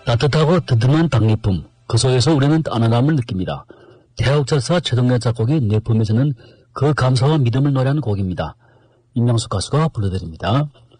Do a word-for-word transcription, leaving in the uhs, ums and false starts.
따뜻하고 든든한 당리품, 그 속에서 우리는 안안함을 느낍니다. 태국 작사 최동래 작곡이 내 품에서는 그 감사와 믿음을 노래하는 곡입니다. 임명숙 가수가 불러드립니다.